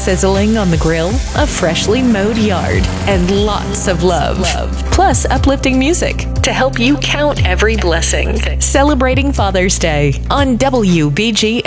sizzling on the grill, a freshly mowed yard, and lots of love. Plus uplifting music to help you count every blessing. Celebrating Father's Day on WBG